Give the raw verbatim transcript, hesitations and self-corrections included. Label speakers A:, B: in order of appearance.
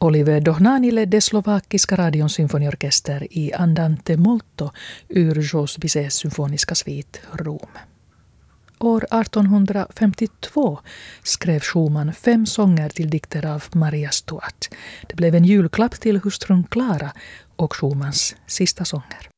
A: Oliver Dohnányi ledde slovakiska radions symfoniorkester i Andante molto ur Jos Bizets symfoniska svit Rom. År artonhundrafemtiotvå skrev Schumann fem sånger till dikter av Maria Stuart. Det blev en julklapp till hustrun Clara och Schumanns sista sånger.